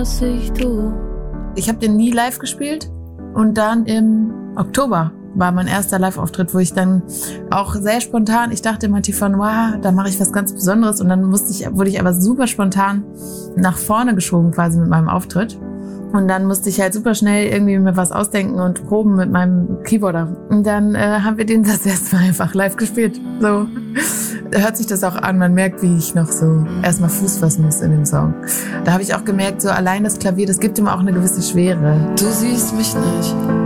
was ich tue. Ich habe den nie live gespielt und dann im Oktober war mein erster Live-Auftritt, wo ich dann auch sehr spontan, ich dachte immer tief von, wow, da mache ich was ganz Besonderes und dann wurde ich aber super spontan nach vorne geschoben quasi mit meinem Auftritt. Und dann musste ich halt super schnell irgendwie mir was ausdenken und proben mit meinem Keyboarder. Und dann haben wir den das erste Mal einfach live gespielt. So hört sich das auch an. Man merkt, wie ich noch so erstmal Fuß fassen muss in dem Song. Da habe ich auch gemerkt, so allein das Klavier, das gibt ihm auch eine gewisse Schwere. Du siehst mich nicht.